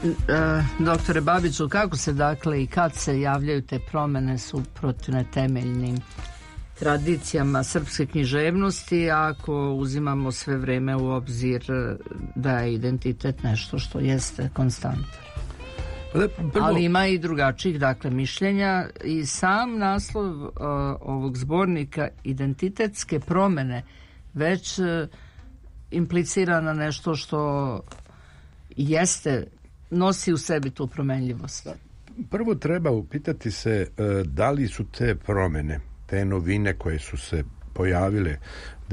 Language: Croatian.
Doktore Babiću, kako se dakle i kad se javljaju te promjene suprotne temeljnim tradicijama srpske književnosti, ako uzimamo sve vreme u obzir da je identitet nešto što jeste konstanta? Ali ima i drugačijih dakle mišljenja i sam naslov ovog zbornika identitetske promjene već implicira na nešto što jeste, nosi u sebi tu promenljivost. Prvo treba upitati se da li su te promjene, te novine koje su se pojavile